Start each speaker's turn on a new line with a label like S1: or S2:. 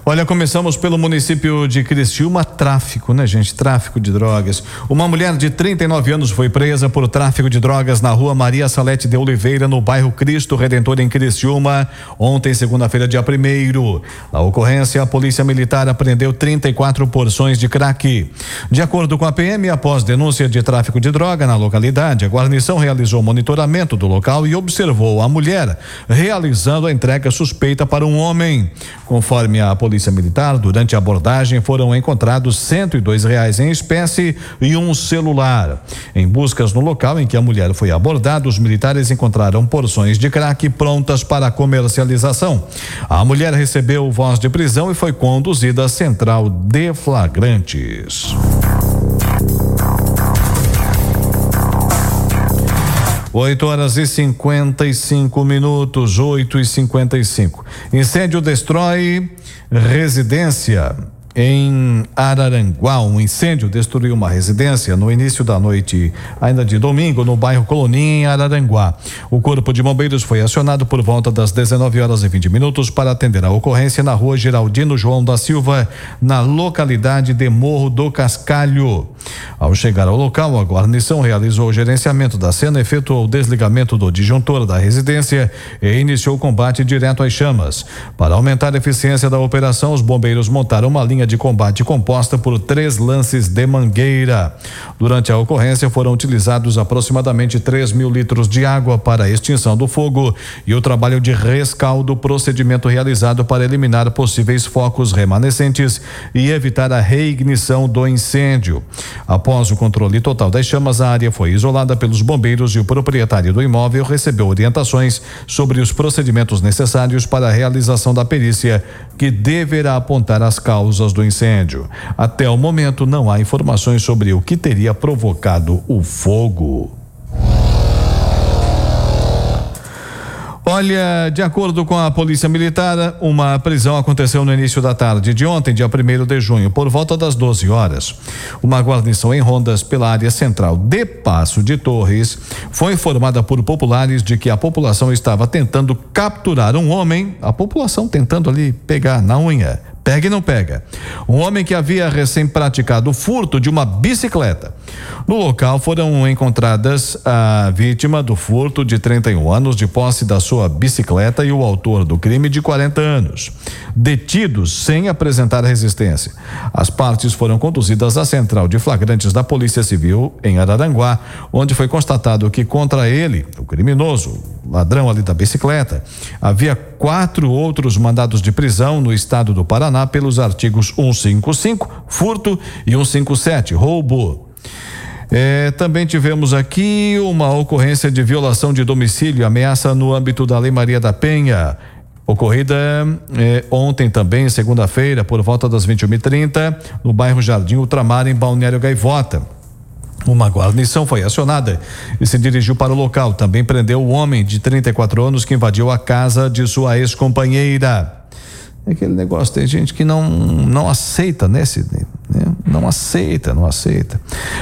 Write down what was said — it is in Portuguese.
S1: Olha, começamos pelo município de Criciúma, tráfico, né, gente? Tráfico de drogas. Uma mulher de 39 anos foi presa por tráfico de drogas na rua Maria Salete de Oliveira, no bairro Cristo Redentor, em Criciúma, ontem, segunda-feira, dia 1º. Na ocorrência, a polícia militar apreendeu 34 porções de crack. De acordo com a PM, após denúncia de tráfico de droga na localidade, a guarnição realizou monitoramento do local e observou a mulher realizando a entrega suspeita para um homem. Conforme a polícia militar, durante a abordagem foram encontrados R$102 em espécie e um celular. Em buscas no local em que a mulher foi abordada, os militares encontraram porções de crack prontas para comercialização. A mulher recebeu voz de prisão e foi conduzida à central de flagrantes. 8h55, 8h55. Incêndio destrói residência em Araranguá. Um incêndio destruiu uma residência no início da noite, ainda de domingo, no bairro Coloninha, em Araranguá. O corpo de bombeiros foi acionado por volta das 19h20 para atender a ocorrência na rua Geraldino João da Silva, na localidade de Morro do Cascalho. Ao chegar ao local, a guarnição realizou o gerenciamento da cena, efetuou o desligamento do disjuntor da residência e iniciou o combate direto às chamas. Para aumentar a eficiência da operação, os bombeiros montaram uma linha de combate composta por 3 lances de mangueira. Durante a ocorrência foram utilizados aproximadamente 3.000 litros de água para a extinção do fogo e o trabalho de rescaldo, procedimento realizado para eliminar possíveis focos remanescentes e evitar a reignição do incêndio. Após o controle total das chamas, a área foi isolada pelos bombeiros e o proprietário do imóvel recebeu orientações sobre os procedimentos necessários para a realização da perícia, que deverá apontar as causas do incêndio. Até o momento, não há informações sobre o que teria provocado o fogo. Olha, de acordo com a Polícia Militar, uma prisão aconteceu no início da tarde de ontem, dia 1º de junho, por volta das 12 horas. Uma guarnição em rondas pela área central de Passo de Torres foi informada por populares de que a população estava tentando capturar um homem, a população tentando ali pegar na unha. Pega e não pega. Um homem que havia recém praticado o furto de uma bicicleta. No local foram encontradas a vítima do furto, de 31 anos, de posse da sua bicicleta, e o autor do crime, de 40 anos, detidos sem apresentar resistência. As partes foram conduzidas à central de flagrantes da Polícia Civil em Araranguá, onde foi constatado que contra ele, o criminoso, ladrão ali da bicicleta, havia 4 outros mandados de prisão no estado do Paraná pelos artigos 155, furto, e 157, roubo. Também tivemos aqui uma ocorrência de violação de domicílio e ameaça no âmbito da Lei Maria da Penha, ocorrida ontem também, segunda-feira, por volta das 21h30, no bairro Jardim Ultramar, em Balneário Gaivota. Uma guarnição foi acionada e se dirigiu para o local. Também prendeu o homem de 34 anos que invadiu a casa de sua ex-companheira. É aquele negócio, tem gente que não aceita, né, Sidney? Não aceita.